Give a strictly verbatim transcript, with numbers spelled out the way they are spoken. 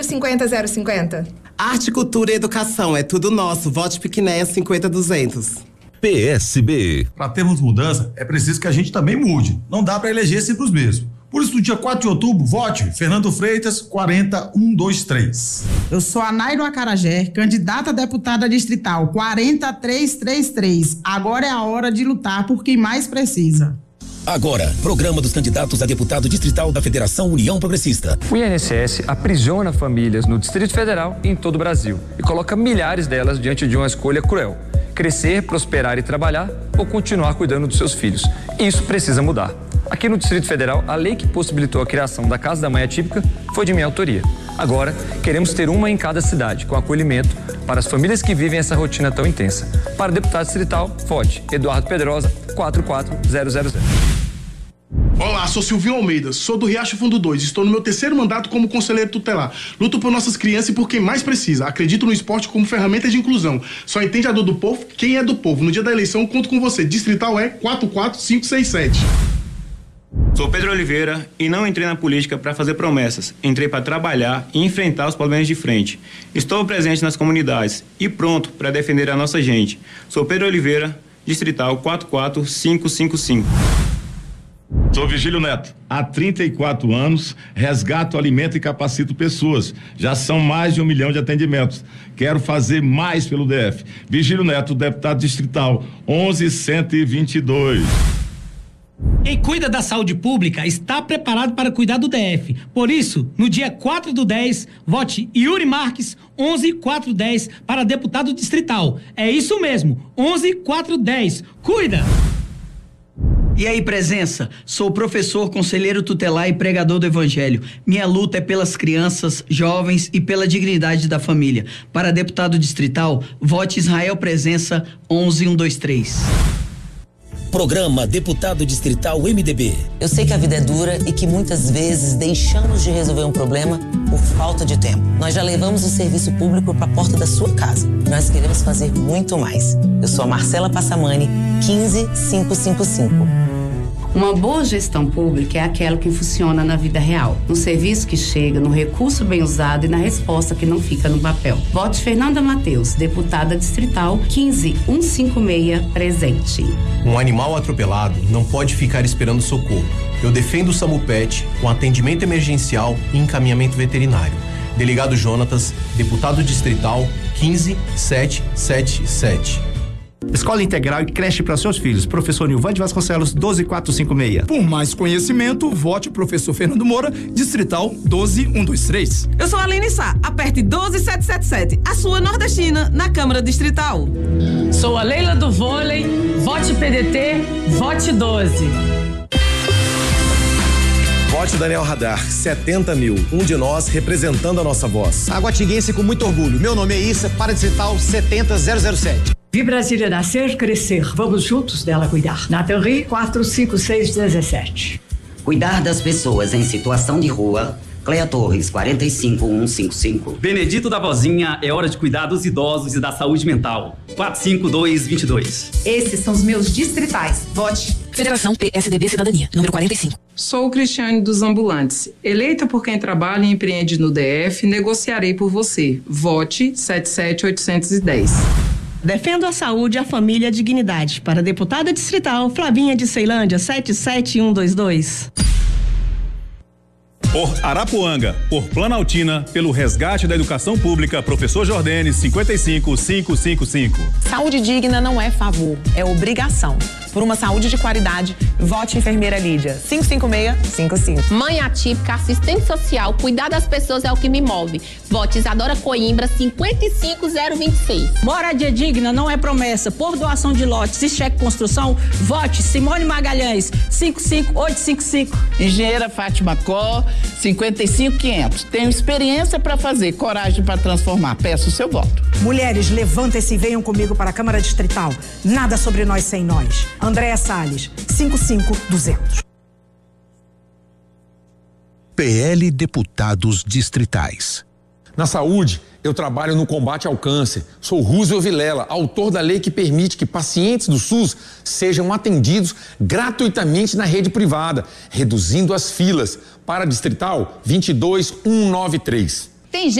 cinquenta zero cinquenta. Arte, cultura e educação, é tudo nosso. Vote Piquinéia cinquenta duzentos. P S B. Para termos mudança, é preciso que a gente também mude. Não dá para eleger sempre os mesmos. Por isso, no dia quatro de outubro, vote Fernando Freitas, quarenta um dois três. Eu sou a Nairo Acarajé, candidata a deputada distrital, quarenta três três três. Agora é a hora de lutar por quem mais precisa. Agora, programa dos candidatos a deputado distrital da Federação União Progressista. O I N S S aprisiona famílias no Distrito Federal e em todo o Brasil e coloca milhares delas diante de uma escolha cruel: crescer, prosperar e trabalhar ou continuar cuidando dos seus filhos. Isso precisa mudar. Aqui no Distrito Federal, a lei que possibilitou a criação da Casa da Mãe Atípica foi de minha autoria. Agora, queremos ter uma em cada cidade, com acolhimento para as famílias que vivem essa rotina tão intensa. Para deputado distrital, vote Eduardo Pedrosa, quatro quatro zero zero zero. Olá, sou Silvio Almeida, sou do Riacho Fundo dois, estou no meu terceiro mandato como conselheiro tutelar. Luto por nossas crianças e por quem mais precisa. Acredito no esporte como ferramenta de inclusão. Só entende a dor do povo quem é do povo. No dia da eleição, conto com você. Distrital é quatro quatro cinco seis sete. Sou Pedro Oliveira e não entrei na política para fazer promessas. Entrei para trabalhar e enfrentar os problemas de frente. Estou presente nas comunidades e pronto para defender a nossa gente. Sou Pedro Oliveira, Distrital quatro quatro cinco cinco cinco. Sou Vigílio Neto. Há trinta e quatro anos, resgato, alimento e capacito pessoas. Já são mais de um milhão de atendimentos. Quero fazer mais pelo D F. Vigílio Neto, deputado distrital, onze cento e vinte e dois. Quem cuida da saúde pública está preparado para cuidar do D F. Por isso, no dia quatro do dez, vote Yuri Marques, onze quatro dez, para deputado distrital. É isso mesmo, onze quatro dez. Cuida! E aí, presença? Sou professor, conselheiro tutelar e pregador do Evangelho. Minha luta é pelas crianças, jovens e pela dignidade da família. Para deputado distrital, vote Israel Presença, onze um dois três. Programa Deputado Distrital M D B. Eu sei que a vida é dura e que muitas vezes deixamos de resolver um problema por falta de tempo. Nós já levamos o serviço público para a porta da sua casa. Nós queremos fazer muito mais. Eu sou a Marcela Passamani, quinze cinco cinco cinco. Uma boa gestão pública é aquela que funciona na vida real, no serviço que chega, no recurso bem usado e na resposta que não fica no papel. Vote Fernanda Mateus, deputada distrital, quinze um cinco seis, presente. Um animal atropelado não pode ficar esperando socorro. Eu defendo o SamuPet com atendimento emergencial e encaminhamento veterinário. Delegado Jonatas, deputado distrital, quinze sete sete sete. Escola Integral e creche para seus filhos. Professor Nilvan de Vasconcelos, doze quatro cinco seis. Por mais conhecimento, vote o professor Fernando Moura, distrital doze um dois três. Eu sou a Aline Sá, aperte doze sete sete sete, a sua nordestina na Câmara Distrital. Sou a Leila do Vôlei, vote P D T, vote doze. Vote Daniel Radar, setenta mil. Um de nós representando a nossa voz. Aguatinguense com muito orgulho. Meu nome é Issa, para distrital setenta zero zero sete. Vi Brasília nascer, crescer. Vamos juntos dela cuidar. Nathan Ri, quatro cinco seis um sete. Cuidar das pessoas em situação de rua. Cleia Torres, quarenta e cinco um cinco cinco. Benedito da Vozinha, é hora de cuidar dos idosos e da saúde mental. quatro cinco dois dois dois. Esses são os meus distritais. Vote Federação P S D B Cidadania, número quarenta e cinco. Sou o Cristiane dos Ambulantes. Eleita por quem trabalha e empreende no D F, negociarei por você. Vote sete sete oito um zero. Defendo a saúde e a família e a dignidade. Para deputada distrital, Flavinha de Ceilândia, sete sete um dois dois. Por Arapuanga, por Planaltina, pelo resgate da educação pública, professor Jordene, cinquenta e cinco cinco cinco cinco. Saúde digna não é favor, é obrigação. Por uma saúde de qualidade, vote enfermeira Lídia, cinco cinco seis cinco cinco. Mãe atípica, assistente social, cuidar das pessoas é o que me move. Vote Isadora Coimbra, cinquenta e cinco zero vinte e seis. Moradia digna não é promessa. Por doação de lotes e cheque construção, vote Simone Magalhães, cinco cinco oito cinco cinco. Engenheira Fátima Có, cinquenta e cinco quinhentos. Tenho experiência para fazer, coragem para transformar. Peço o seu voto. Mulheres, levantem-se e venham comigo para a Câmara Distrital. Nada sobre nós sem nós. Andréa Salles, cinco cinco duzentos. P L Deputados Distritais. Na saúde, eu trabalho no combate ao câncer. Sou Rússio Vilela, autor da lei que permite que pacientes do SUS sejam atendidos gratuitamente na rede privada, reduzindo as filas. Para distrital, vinte e dois um nove três. Tem gente